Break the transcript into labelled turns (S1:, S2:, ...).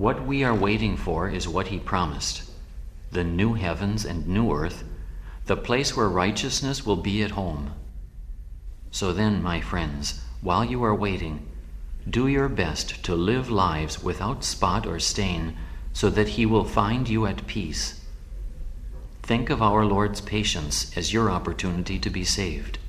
S1: What we are waiting for is what he promised: the new heavens and new earth, the place where righteousness will be at home. So then, my friends, while you are waiting, do your best to live lives without spot or stain, so that he will find you at peace. Think of our Lord's patience as your opportunity to be saved.